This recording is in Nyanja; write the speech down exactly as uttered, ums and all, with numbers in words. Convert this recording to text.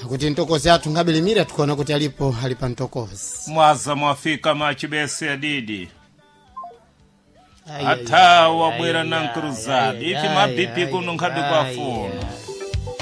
kuti ntokozi athu ngabilimira tukuona kuti alipo alipa ntokozi mwaza mwafika machibese ya didi atawa bwera na nkuruzadi ifi mabipi kuno nkhadi kwa funa